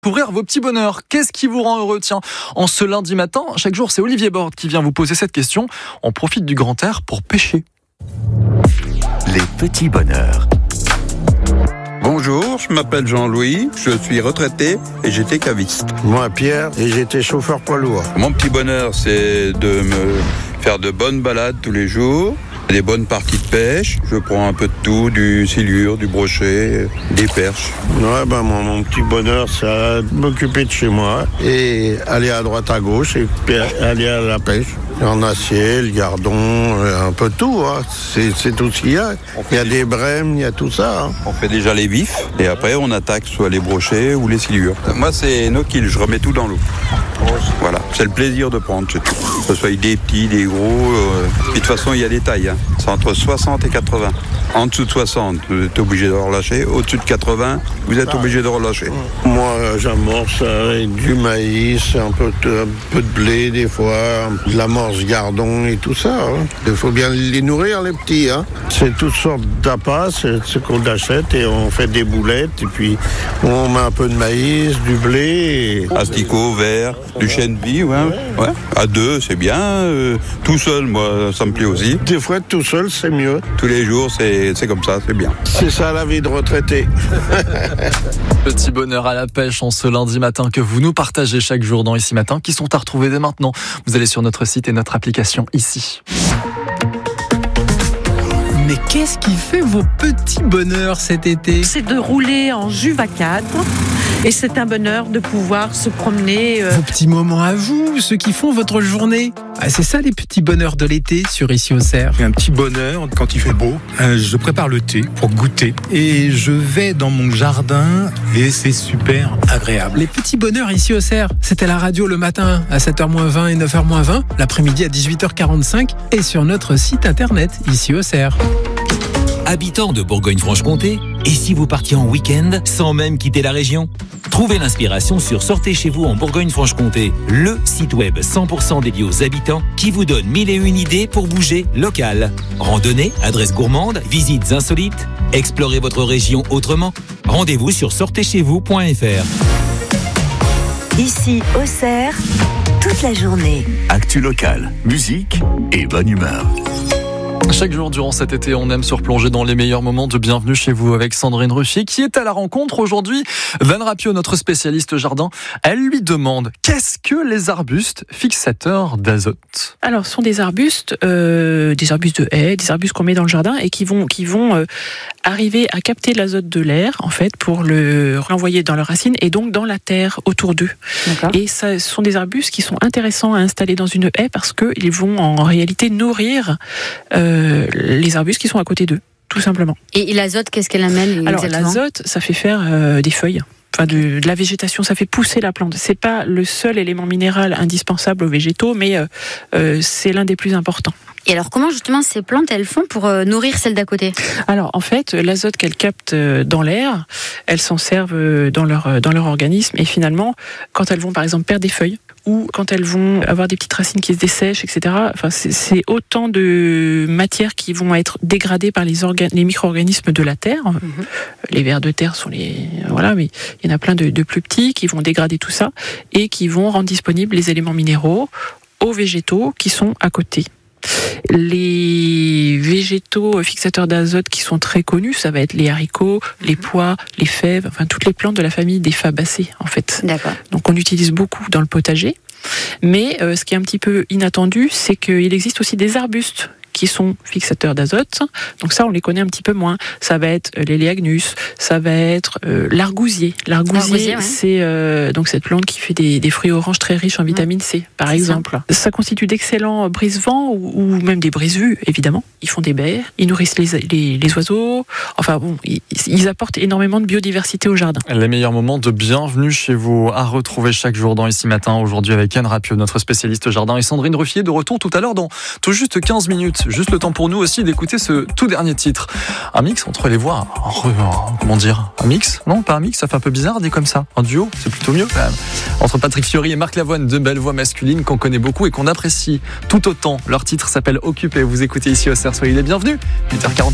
Découvrir vos petits bonheurs. Qu'est-ce qui vous rend heureux? Tiens, en ce lundi matin, chaque jour, c'est Olivier Borde qui vient vous poser cette question. On profite du grand air pour pêcher. Les petits bonheurs. Bonjour, je m'appelle Jean-Louis, je suis retraité et j'étais caviste. Moi, Pierre, et j'étais chauffeur poids lourd. Mon petit bonheur, c'est de me faire de bonnes balades tous les jours, des bonnes parties de pêche. Je prends un peu de tout, du silure, du brochet, des perches. Ouais, mon petit bonheur, c'est m'occuper de chez moi et aller à droite à gauche et puis aller à la pêche. En acier, le gardon, un peu de tout. Hein. C'est tout ce qu'il y a. Il y a des brèmes, il y a tout ça. Hein. On fait déjà les vifs et après on attaque soit les brochets ou les silures. Moi, c'est no kill, je remets tout dans l'eau. Voilà, c'est le plaisir de prendre, c'est tout. Que ce soit des petits, des gros. Puis de toute façon, il y a des tailles. Hein. C'est entre 60 et 80. En dessous de 60, vous êtes obligé de relâcher. Au-dessus de 80, vous êtes obligé de relâcher. Moi, j'amorce avec du maïs, un peu de blé des fois, de l'amorce gardon et tout ça. Hein. Il faut bien les nourrir, les petits. Hein. C'est toutes sortes d'appâts, c'est ce qu'on achète et on fait des boulettes. Et puis, on met un peu de maïs, du blé. Asticots, verre, du chêne de vie, ouais. À deux, c'est bien. Tout seul, moi, ça me plaît aussi. Des fois, tout seul, c'est mieux. Tous les jours, c'est comme ça, c'est bien. C'est ça la vie de retraité. Petit bonheur à la pêche en ce lundi matin que vous nous partagez chaque jour dans Ici Matin, qui sont à retrouver dès maintenant. Vous allez sur notre site et notre application ici. Mais qu'est-ce qui fait vos petits bonheurs cet été? C'est de rouler en Juva 4 et c'est un bonheur de pouvoir se promener. Vos petits moments à vous, ceux qui font votre journée. C'est ça les petits bonheurs de l'été sur Ici Auxerre. J'ai un petit bonheur quand il fait beau. Je prépare le thé pour goûter et je vais dans mon jardin et c'est super agréable. Les petits bonheurs Ici Auxerre, c'est à la radio le matin à 7h-20 et 9h-20, l'après-midi à 18h45 et sur notre site internet Ici Auxerre. Habitant de Bourgogne-Franche-Comté, et si vous partiez en week-end sans même quitter la région? Trouvez l'inspiration sur Sortez chez vous en Bourgogne-Franche-Comté, le site web 100% dédié aux habitants qui vous donne 1001 idées pour bouger local. Randonnée, adresses gourmandes, visites insolites, explorez votre région autrement. Rendez-vous sur sortezcheзвous.fr. Ici Auxerre, toute la journée. Actu locale, musique et bonne humeur. Chaque jour durant cet été, on aime se replonger dans les meilleurs moments de Bienvenue chez vous avec Sandrine Ruffier qui est à la rencontre aujourd'hui. Van Rapio, notre spécialiste jardin, elle lui demande qu'est-ce que les arbustes fixateurs d'azote? Alors, ce sont des arbustes de haies, des arbustes qu'on met dans le jardin et qui vont arriver à capter l'azote de l'air en fait pour le renvoyer dans leurs racines et donc dans la terre autour d'eux. D'accord. Et ce sont des arbustes qui sont intéressants à installer dans une haie parce qu'ils vont en réalité nourrir les arbustes qui sont à côté d'eux, tout simplement. Et l'azote, qu'est-ce qu'elle amène? Alors l'azote, ça fait faire des feuilles. Enfin, de la végétation, ça fait pousser la plante. C'est pas le seul élément minéral indispensable aux végétaux, mais c'est l'un des plus importants. Et alors, comment justement ces plantes, elles font pour nourrir celles d'à côté? Alors, en fait, l'azote qu'elles captent dans l'air, elles s'en servent dans leur organisme. Et finalement, quand elles vont, par exemple, perdre des feuilles, ou quand elles vont avoir des petites racines qui se dessèchent, etc. Enfin, c'est autant de matières qui vont être dégradées par les micro-organismes de la terre. Mm-hmm. Les vers de terre sont voilà, mais il y en a plein de plus petits qui vont dégrader tout ça et qui vont rendre disponibles les éléments minéraux aux végétaux qui sont à côté. Les végétaux fixateurs d'azote qui sont très connus, ça va être les haricots, les pois, les fèves, enfin toutes les plantes de la famille des fabacées en fait. D'accord. Donc on utilise beaucoup dans le potager. Mais ce qui est un petit peu inattendu, c'est qu'il existe aussi des arbustes qui sont fixateurs d'azote. Donc ça, on les connaît un petit peu moins. Ça va être l'Eleagnus, ça va être l'argousier. L'argousier, ouais. C'est donc cette plante qui fait des fruits oranges très riches en vitamine C, par exemple. Ça constitue d'excellents brise-vents ou même des brise-vues, évidemment. Ils font des baies, ils nourrissent les oiseaux. Enfin bon, ils apportent énormément de biodiversité au jardin. Les meilleurs moments de Bienvenue chez vous à retrouver chaque jour dans Ici Matin. Aujourd'hui avec Van Rapio, notre spécialiste jardin, et Sandrine Ruffier de retour tout à l'heure dans tout juste 15 minutes. Juste le temps pour nous aussi d'écouter ce tout dernier titre. Un mix entre les voix, comment dire, un mix? Non, pas un mix, ça fait un peu bizarre dit comme ça. Un duo, c'est plutôt mieux quand même. Entre Patrick Fiori et Marc Lavoine, deux belles voix masculines qu'on connaît beaucoup et qu'on apprécie tout autant. Leur titre s'appelle Occupé. Vous écoutez Ici Auxerre, soyez les bienvenus. 8h40.